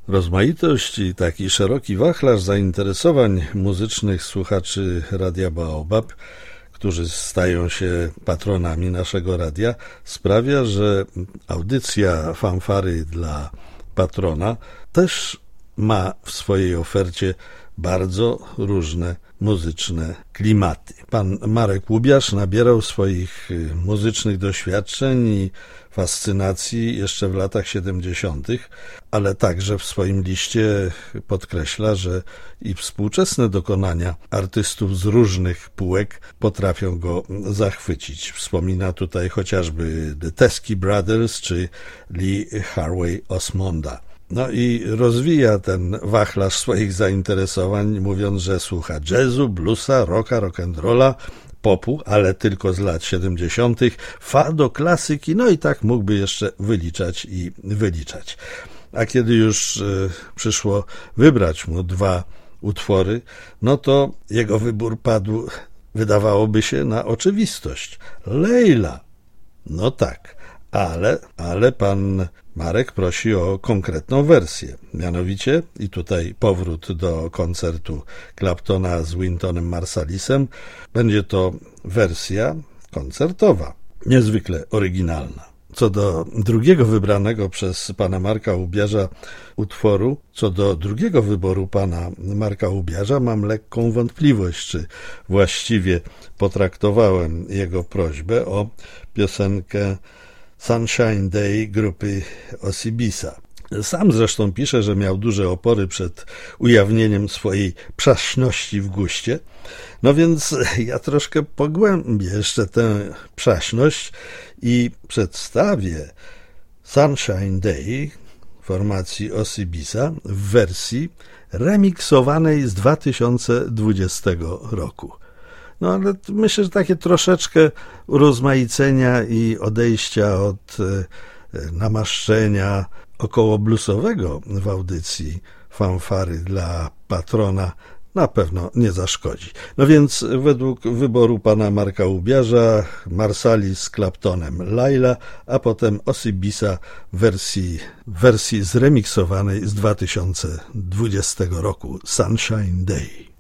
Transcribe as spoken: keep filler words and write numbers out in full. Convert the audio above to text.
Rozmaitość i taki szeroki wachlarz zainteresowań muzycznych słuchaczy Radia Baobab, którzy stają się patronami naszego radia, sprawia, że audycja Fanfary dla patrona też ma w swojej ofercie bardzo różne muzyczne klimaty. Pan Marek Łubiasz nabierał swoich muzycznych doświadczeń i fascynacji jeszcze w latach siedemdziesiątych, ale także w swoim liście podkreśla, że i współczesne dokonania artystów z różnych półek potrafią go zachwycić. Wspomina tutaj chociażby The Teskey Brothers czy Lee Harvey Osmonda. No i rozwija ten wachlarz swoich zainteresowań, mówiąc, że słucha jazzu, bluesa, rocka, rock'n'rolla, popu, ale tylko z lat siedemdziesiątych, fado, klasyki, no i tak mógłby jeszcze wyliczać i wyliczać. A kiedy już y, przyszło wybrać mu dwa utwory, no to jego wybór padł, wydawałoby się, na oczywistość. Leila. No tak, ale, ale pan Marek prosi o konkretną wersję. Mianowicie, i tutaj powrót do koncertu Claptona z Wyntonem Marsalisem, będzie to wersja koncertowa, niezwykle oryginalna. Co do drugiego wybranego przez pana Marka Łubiarza utworu, co do drugiego wyboru pana Marka Łubiarza, mam lekką wątpliwość, czy właściwie potraktowałem jego prośbę o piosenkę Sunshine Day grupy Osibisa. Sam zresztą pisze, że miał duże opory przed ujawnieniem swojej przaśności w guście. No więc ja troszkę pogłębię jeszcze tę przaśność i przedstawię Sunshine Day formacji Osibisa w wersji remiksowanej z dwa tysiące dwudziestego roku. No ale myślę, że takie troszeczkę urozmaicenia i odejścia od namaszczenia około bluesowego w audycji Fanfary dla patrona na pewno nie zaszkodzi. No więc według wyboru pana Marka Łubiarza Marsalis z Claptonem Laila, a potem Osibisa w wersji, wersji zremiksowanej z dwa tysiące dwudziestego roku Sunshine Day.